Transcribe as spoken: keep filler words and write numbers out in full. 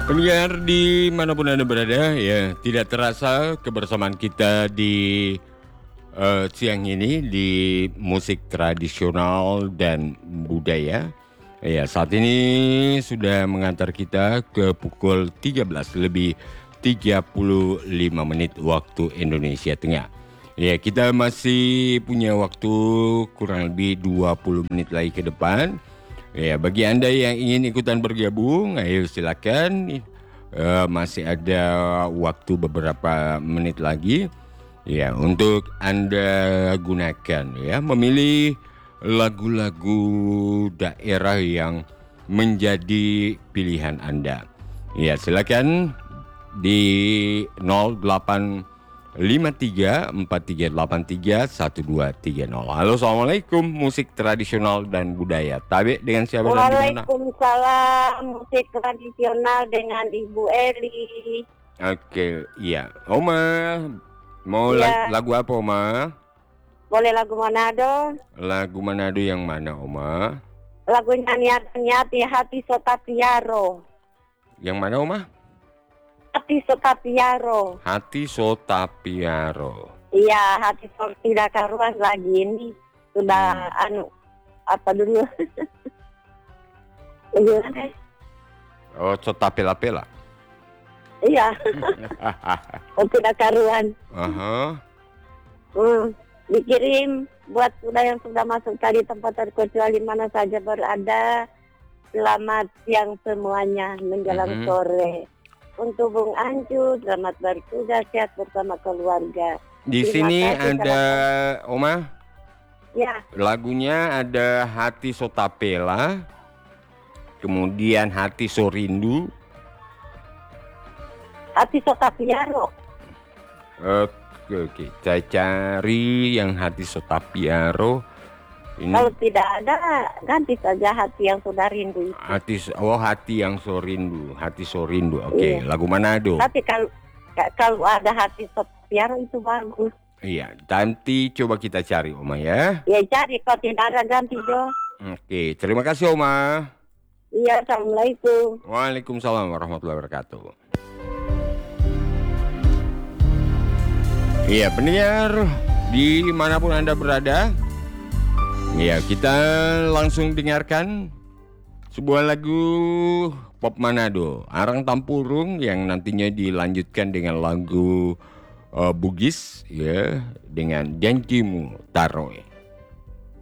Pendengar dimanapun Anda berada, ya tidak terasa kebersamaan kita di uh, siang ini di musik tradisional dan budaya. Ya, saat ini sudah mengantar kita ke pukul tiga belas lebih tiga puluh lima menit waktu Indonesia Tengah. Ya, kita masih punya waktu kurang lebih dua puluh menit lagi ke depan. Ya, bagi Anda yang ingin ikutan bergabung, ayo silakan. Uh, masih ada waktu beberapa menit lagi. Ya, untuk Anda gunakan ya, memilih lagu-lagu daerah yang menjadi pilihan Anda. Ya, silakan di nol delapan lima tiga empat tiga delapan tiga satu dua tiga nol. Halo, assalamualaikum, musik tradisional dan budaya. Tabe dengan siapa dan di mana? Waalaikumsalam, musik tradisional dengan Ibu Eli. Oke, iya. Oma, mau Ya. lagu apa Oma? Boleh lagu Manado? Lagu Manado yang mana Oma? Lagunya Niati Hati Sotapiaro. Yang mana Oma? Hati Sotapiaro. Hati Sotapiaro. Iya, hati tidak karuan lagi ini sudah hmm. anu apa dulu? Oh, Sotapela-pela. Iya. Oh, tidak karuan. Uh-huh. Hmm, dikirim buat sudah yang sudah masuk tadi tempat terkecuali mana saja berada. Selamat siang semuanya menjelang uh-huh. sore. Untuk Bung Anju, selamat bertugas, sehat bersama keluarga. Di Terima sini kasih, ada selamat. Oma. Ya. Lagunya ada Hati Sotapela, kemudian Hati Sorindu. Hati Sotapiaro. Oke, oke. Saya cari yang Hati Sotapiaro. Ini. Kalau tidak ada, ganti saja Hati yang sudah rindu itu. Hati, oh Hati yang Sorindu, Hati Sorindu. Oke, iya. Lagu Manado. Tapi kalau kalau ada Hati Sotapiaro itu bagus. Iya, nanti coba kita cari Oma ya. Ya cari, kalau tidak ada ganti Jo. Oke, terima kasih Oma. Iya, assalamualaikum. Waalaikumsalam warahmatullahi wabarakatuh. Iya, pendengar dimanapun Anda berada. Ya, kita langsung dengarkan sebuah lagu pop Manado, Arang Tampurung, yang nantinya dilanjutkan dengan lagu uh, Bugis ya dengan Janjimu Taroe.